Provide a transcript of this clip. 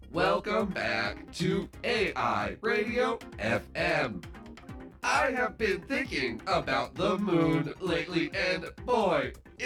Welcome back to AI Radio FM. I have been thinking about the moon lately, and boy,